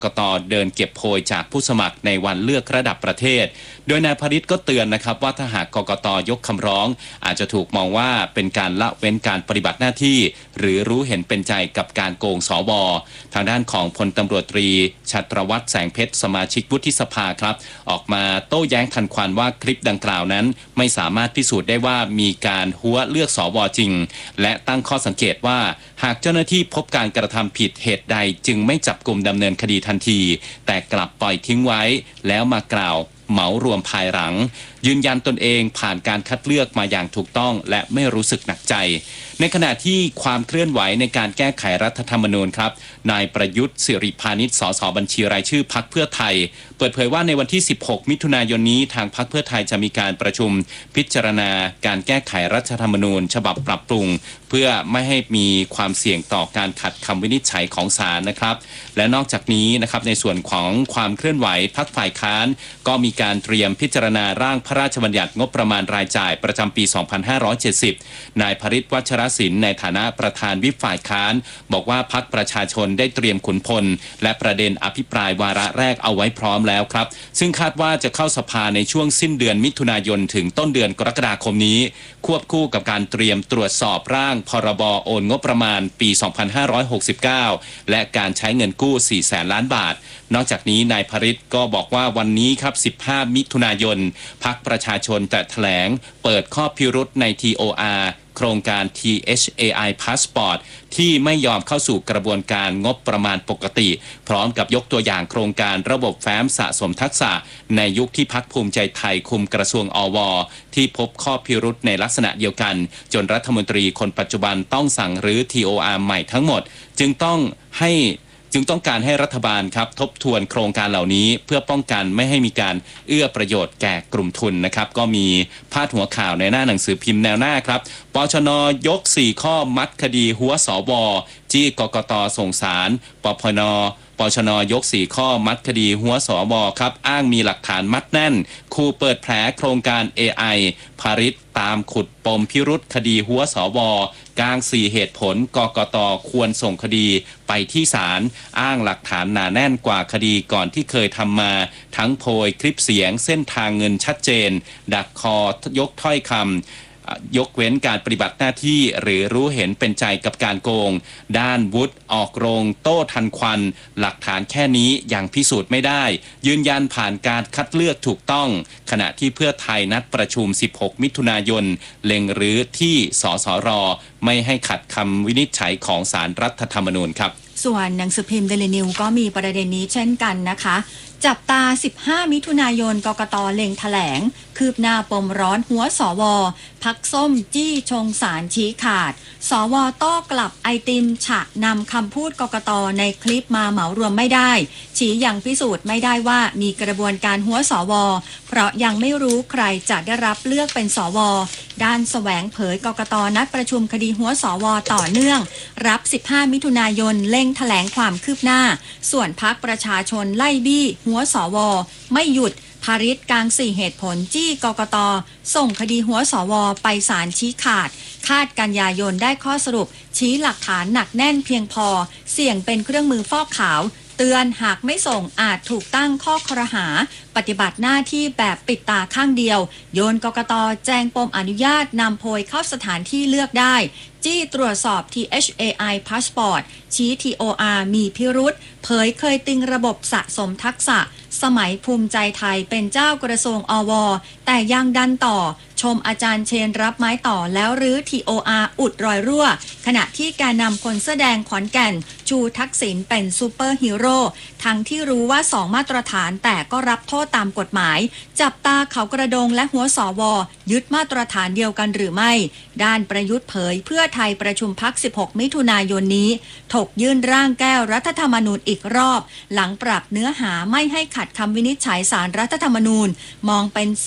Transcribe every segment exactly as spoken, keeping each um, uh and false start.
กต.เดินเก็บโพยจากผู้สมัครในวันเลือกระดับประเทศโดยนายพริตก็เตือนนะครับว่าถ้าหากกกต.ยกคำร้องอาจจะถูกมองว่าเป็นการละเว้นการปฏิบัติหน้าที่หรือรู้เห็นเป็นใจกับการโกงสว.ทางด้านของพลตำรวจตรีชัตรวัฒน์แสงเพชรสมาชิกวุฒิสภาครับออกมาโต้แย้งทันควันว่าคลิปดังกล่าวนั้นไม่สามารถพิสูจน์ได้ว่ามีการหัวเลือกสว.จริงและตั้งข้อสังเกตว่าหากเจ้าหน้าที่พบการกระทำผิดเหตุใดจึงไม่จับกุมดำเนินคดีทันทีแต่กลับปล่อยทิ้งไว้แล้วมากล่าวเหมารวมภายหลังยืนยันตนเองผ่านการคัดเลือกมาอย่างถูกต้องและไม่รู้สึกหนักใจในขณะที่ความเคลื่อนไหวในการแก้ไขรัฐธรรมนูญครับนายประยุทธ์สิริพานิชสสบัญชีรายชื่อพรรคเพื่อไทยเปิดเผยว่าในวันที่สิบหกมิถุนายนนี้ทางพรรคเพื่อไทยจะมีการประชุมพิจารณาการแก้ไขรัฐธรรมนูญฉบับปรับปรุงเพื่อไม่ให้มีความเสี่ยงต่อการขัดคำวินิจฉัยของศาลนะครับและนอกจากนี้นะครับในส่วนของความเคลื่อนไหวพรรคฝ่ายค้านก็มีการเตรียมพิจารณาร่างพระราชบัญญัติงบประมาณรายจ่ายประจำปี สองพันห้าร้อยเจ็ดสิบ นายพริต วัชรศิลป์ในฐานะประธานวิปฝ่ายค้านบอกว่าพรรคประชาชนได้เตรียมขุนพลและประเด็นอภิปรายวาระแรกเอาไว้พร้อมแล้วครับซึ่งคาดว่าจะเข้าสภาในช่วงสิ้นเดือนมิถุนายนถึงต้นเดือนกรกฎาคมนี้ควบคู่กับการเตรียมตรวจสอบร่างพรบโอนงบประมาณปี สองพันห้าร้อยหกสิบเก้า และการใช้เงินกู้ สี่แสนล้านบาทนอกจากนี้นายพริตก็บอกว่าวันนี้ครับสิบห้ามิถุนายนพรรคประชาชนจะแถลงเปิดข้อพิรุธใน ที โอ อาร์ โครงการ ที เอช เอ ไอ Passport ที่ไม่ยอมเข้าสู่กระบวนการงบประมาณปกติพร้อมกับยกตัวอย่างโครงการระบบแฟ้มสะสมทักษะในยุคที่พรรคภูมิใจไทยคุมกระทรวงอวที่พบข้อพิรุธในลักษณะเดียวกันจนรัฐมนตรีคนปัจจุบันต้องสั่งรื้อ ที โอ อาร์ ใหม่ทั้งหมดจึงต้องให้จึงต้องการให้รัฐบาลครับทบทวนโครงการเหล่านี้เพื่อป้องกันไม่ให้มีการเอื้อประโยชน์แก่กลุ่มทุนนะครับก็มีพาดหัวข่าวในหน้าหนังสือพิมพ์แนวหน้าครับปชน.ยกสี่ข้อมัดคดีหัวสว.จี้กกต.ส่งศาลปพน.ปชน.ยกสี่ข้อมัดคดีหัวสว.ครับอ้างมีหลักฐานมัดแน่นคู่เปิดแผลโครงการ เอ ไอ พาริตตามขุดปมพิรุธคดีหัวสว.กลางสี่เหตุผลกกต.ควรส่งคดีไปที่ศาลอ้างหลักฐานหนาแน่นกว่าคดีก่อนที่เคยทำมาทั้งโพยคลิปเสียงเส้นทางเงินชัดเจนดักคอยกถ้อยคำยกเว้นการปฏิบัติหน้าที่หรือรู้เห็นเป็นใจกับการโกงด้านวุฒิออกโรงโต้ทันควันหลักฐานแค่นี้ยังพิสูจน์ไม่ได้ยืนยันผ่านการคัดเลือกถูกต้องขณะที่เพื่อไทยนัดประชุมสิบหกมิถุนายนเล็งรื้อที่สสรไม่ให้ขัดคำวินิจฉัยของศาลรัฐธรรมนูญครับส่วนหนังสือพิมพ์เดลินิวก็มีประเด็นนี้เช่นกันนะคะจับตาสิบห้ามิถุนายนกกต.เล็งแถลงคืบหน้าปมร้อนหัวสว.พักส้มจี้ชงสารชี้ขาดสว.โต้กลับไอติมฉะนำคำพูดกกต.ในคลิปมาเหมารวมไม่ได้ชี้ยังพิสูจน์ไม่ได้ว่ามีกระบวนการหัวสว.เพราะยังไม่รู้ใครจะได้รับเลือกเป็นสว.ด้านแสวงเผยกกต.นัดประชุมคดีหัวสว.ต่อเนื่องรับสิบห้ามิถุนายนเล็งแถลงความคืบหน้าส่วนพรรคประชาชนไล่บี้หัวสว.ไม่หยุดพาริตกลางสี่เหตุผลจี้กกต.ส่งคดีหัวสว.ไปศาลชี้ขาดคาดกันยายนได้ข้อสรุปชี้หลักฐานหนักแน่นเพียงพอเสี่ยงเป็นเครื่องมือฟอกขาวเตือนหากไม่ส่งอาจถูกตั้งข้อครหาปฏิบัติหน้าที่แบบปิดตาข้างเดียวโยนกกต.แจ้งปมอนุญาตนำโพยเข้าสถานที่เลือกได้จี้ตรวจสอบ ที เอช เอ ไอ Passport ชี้ ที โอ อาร์ มีพิรุธเผยเคยติงระบบสะสมทักษะสมัยภูมิใจไทยเป็นเจ้ากระทรวงอวแต่ยังดันต่อชมอาจารย์เชนรับไม้ต่อแล้วรื้อ ที โอ อาร์ อุดรอยรั่วขณะที่แกนนำคนเสื้อแดงขอนแก่นชูทักษิณเป็นซูเปอร์ฮีโร่ทั้งที่รู้ว่าสองมาตรฐานแต่ก็รับโทษตามกฎหมายจับตาเขากระโดงและหัวสวยึดมาตรฐานเดียวกันหรือไม่ด้านประยุทธ์เผยเพื่อไทยประชุมพรรคสิบหกมิถุนายนนี้ถกยื่นร่างแก้รัฐธรรมนูญอีกรอบหลังปรับเนื้อหาไม่ให้ขัดคำวินิจฉัยศาลรัฐธรรมนูญมองเป็นสิทธิ์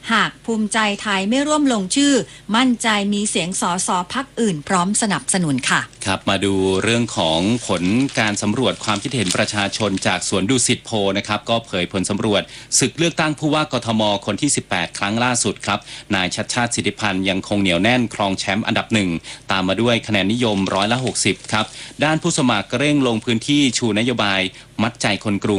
หากภูมิใจไทยไม่ร่วมลงชื่อมั่นใจมีเสียงสสพรรคอื่นพร้อมสนับสนุนค่ะครับมาดูเรื่องของผลการสำรวจความคิดเห็นประชาชนจากสวนดุสิตโพลนะครับก็เผยผลสำรวจศึกเลือกตั้งผู้ว่ากทมคนที่สิบแปดครั้งล่าสุดครับนายชัชชาติสิทธิพันธ์ยังคงเหนียวแน่นครองแชมป์อันดับหนึ่งตามมาด้วยคะแนนนิยมร้อยละหกสิบครับด้านผู้สมัครเร่งลงพื้นที่ชูนโยบายมัดใจคนกรุง